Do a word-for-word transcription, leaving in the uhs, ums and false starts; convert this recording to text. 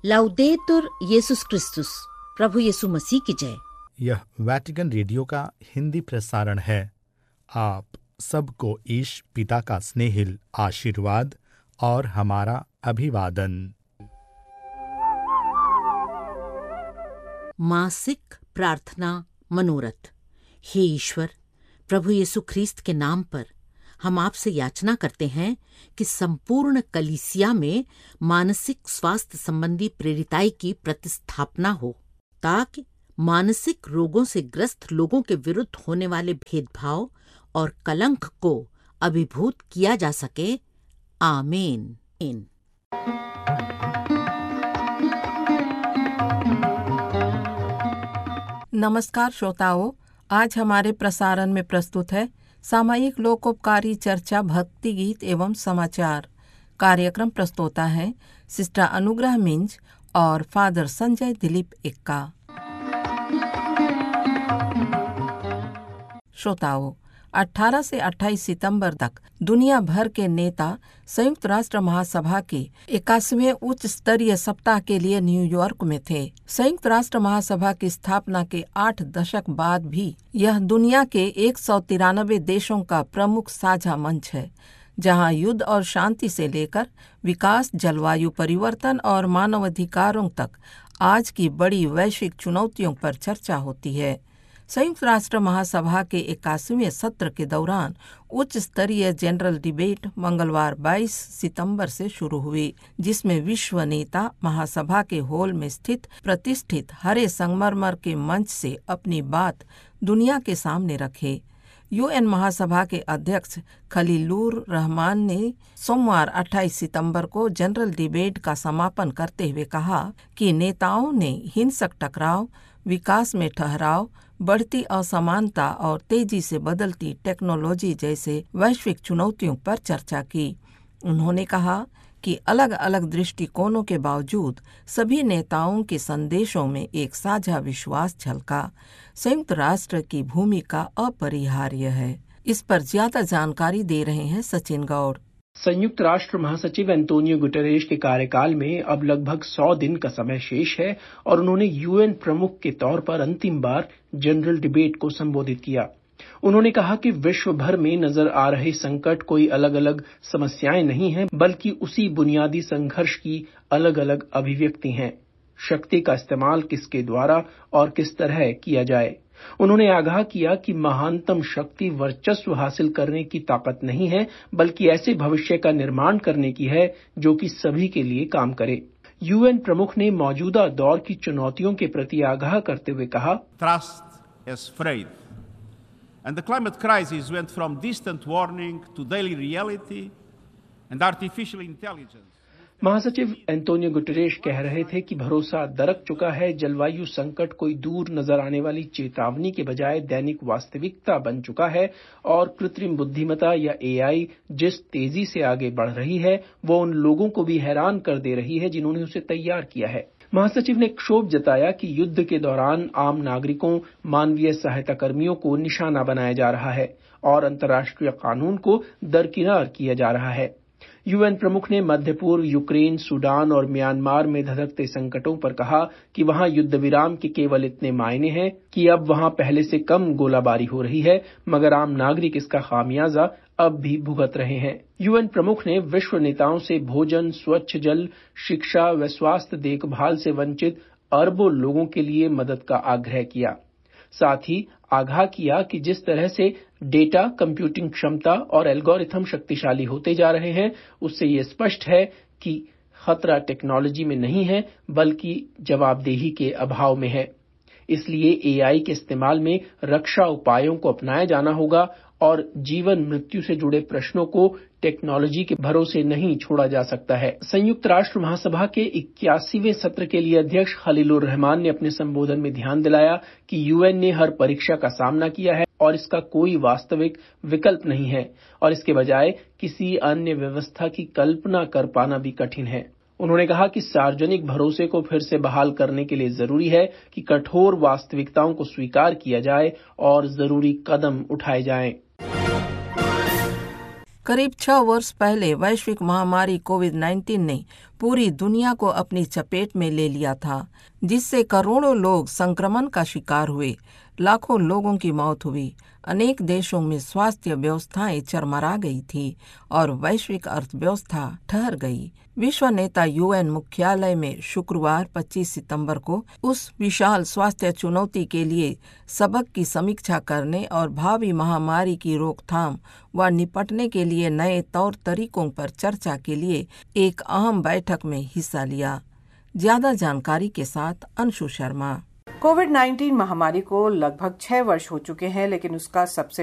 लाउदेतुर येसुस क्रिस्तुस, प्रभु यीशु मसीह की जय। यह वैटिकन रेडियो का हिंदी प्रसारण है। आप सबको ईश पिता का स्नेहिल आशीर्वाद और हमारा अभिवादन। मासिक प्रार्थना मनोरथ। हे ईश्वर, प्रभु यीशु ख्रीस्त के नाम पर हम आपसे याचना करते हैं कि संपूर्ण कलीसिया में मानसिक स्वास्थ्य संबंधी प्रेरिताई की प्रतिस्थापना हो, ताकि मानसिक रोगों से ग्रस्त लोगों के विरुद्ध होने वाले भेदभाव और कलंक को अभिभूत किया जा सके। आमीन। नमस्कार श्रोताओं, आज हमारे प्रसारण में प्रस्तुत है सामयिक लोकोपकारी चर्चा, भक्ति गीत एवं समाचार। कार्यक्रम प्रस्तोता है सिस्टर अनुग्रह मिंज और फादर संजय दिलीप इक्का। श्रोताओं, अठारह से अट्ठाईस सितंबर तक दुनिया भर के नेता संयुक्त राष्ट्र महासभा के इक्यासीवें उच्च स्तरीय सप्ताह के लिए न्यूयॉर्क में थे। संयुक्त राष्ट्र महासभा की स्थापना के आठ दशक बाद भी यह दुनिया के एक सौ तिरानबे देशों का प्रमुख साझा मंच है, जहां युद्ध और शांति से लेकर विकास, जलवायु परिवर्तन और मानवाधिकारों तक आज की बड़ी वैश्विक चुनौतियों पर चर्चा होती है। संयुक्त राष्ट्र महासभा के इक्यासीवें सत्र के दौरान उच्च स्तरीय जनरल डिबेट मंगलवार बाईस सितंबर से शुरू हुई, जिसमें विश्व नेता महासभा के हॉल में स्थित प्रतिष्ठित हरे संगमरमर के मंच से अपनी बात दुनिया के सामने रखे। यूएन महासभा के अध्यक्ष खलीलुर रहमान ने सोमवार अट्ठाईस सितंबर को जनरल डिबेट का समापन करते हुए कहा कि नेताओं ने हिंसक टकराव, विकास में ठहराव, बढ़ती असमानता और तेजी से बदलती टेक्नोलॉजी जैसे वैश्विक चुनौतियों पर चर्चा की। उन्होंने कहा कि अलग अलग दृष्टिकोणों के बावजूद सभी नेताओं के संदेशों में एक साझा विश्वास झलका। संयुक्त राष्ट्र की भूमिका अपरिहार्य है। इस पर ज्यादा जानकारी दे रहे हैं सचिन गौड़। संयुक्त राष्ट्र महासचिव एंटोनियो गुटेरेश के कार्यकाल में अब लगभग सौ दिन का समय शेष है और उन्होंने यूएन प्रमुख के तौर पर अंतिम बार जनरल डिबेट को संबोधित किया। उन्होंने कहा कि विश्व भर में नजर आ रहे संकट कोई अलग अलग समस्याएं नहीं हैं, बल्कि उसी बुनियादी संघर्ष की अलग अलग अभिव्यक्ति हैं। शक्ति का इस्तेमाल किसके द्वारा और किस तरह किया जाए। उन्होंने आगाह किया कि महानतम शक्ति वर्चस्व हासिल करने की ताकत नहीं है, बल्कि ऐसे भविष्य का निर्माण करने की है जो कि सभी के लिए काम करे। यूएन प्रमुख ने मौजूदा दौर की चुनौतियों के प्रति आगाह करते हुए कहा, Trust is frayed, and the climate crisis went from distant warning to daily reality and artificial intelligence. महासचिव एंटोनियो गुटेरेश कह रहे थे कि भरोसा दरक चुका है। जलवायु संकट कोई दूर नजर आने वाली चेतावनी के बजाय दैनिक वास्तविकता बन चुका है और कृत्रिम बुद्धिमत्ता या एआई जिस तेजी से आगे बढ़ रही है, वो उन लोगों को भी हैरान कर दे रही है जिन्होंने उसे तैयार किया है। महासचिव ने क्षोभ जताया कि युद्ध के दौरान आम नागरिकों, मानवीय सहायता कर्मियों को निशाना बनाया जा रहा है और अंतर्राष्ट्रीय कानून को दरकिनार किया जा रहा है। यूएन प्रमुख ने मध्य पूर्व, यूक्रेन, सूडान और म्यांमार में धधकते संकटों पर कहा कि वहां युद्ध विराम के केवल इतने मायने हैं कि अब वहां पहले से कम गोलाबारी हो रही है, मगर आम नागरिक इसका खामियाजा अब भी भुगत रहे हैं। यूएन प्रमुख ने विश्व नेताओं से भोजन, स्वच्छ जल, शिक्षा व स्वास्थ्य देखभाल से वंचित अरबों लोगों के लिए मदद का आग्रह किया। साथ ही आगाह किया कि जिस तरह से डेटा, कंप्यूटिंग क्षमता और एल्गोरिथम शक्तिशाली होते जा रहे हैं, उससे ये स्पष्ट है कि खतरा टेक्नोलॉजी में नहीं है, बल्कि जवाबदेही के अभाव में है। इसलिए एआई के इस्तेमाल में रक्षा उपायों को अपनाया जाना होगा और जीवन मृत्यु से जुड़े प्रश्नों को टेक्नोलॉजी के भरोसे नहीं छोड़ा जा सकता है। संयुक्त राष्ट्र महासभा के इक्यासीवें सत्र के लिए अध्यक्ष खलीलुर रहमान ने अपने संबोधन में ध्यान दिलाया कि यूएन ने हर परीक्षा का सामना किया है और इसका कोई वास्तविक विकल्प नहीं है और इसके बजाय किसी अन्य व्यवस्था की कल्पना कर पाना भी कठिन है। उन्होंने कहा कि सार्वजनिक भरोसे को फिर से बहाल करने के लिए जरूरी है कि कठोर वास्तविकताओं को स्वीकार किया जाए और जरूरी कदम उठाए जाएं। करीब छह वर्ष पहले वैश्विक महामारी कोविड उन्नीस ने पूरी दुनिया को अपनी चपेट में ले लिया था, जिससे करोड़ों लोग संक्रमण का शिकार हुए, लाखों लोगों की मौत हुई। अनेक देशों में स्वास्थ्य व्यवस्थाएं चरमरा गई थी और वैश्विक अर्थव्यवस्था ठहर गई। विश्व नेता यूएन मुख्यालय में शुक्रवार पच्चीस सितंबर को उस विशाल स्वास्थ्य चुनौती के लिए सबक की समीक्षा करने और भावी महामारी की रोकथाम व निपटने के लिए नए तौर तरीकों पर चर्चा के लिए एक अहम बैठक में हिस्सा लिया। ज्यादा जानकारी के साथ अंशु शर्मा। कोविड नाइन्टीन महामारी को लगभग छह वर्ष हो चुके हैं, लेकिन उसका सबसे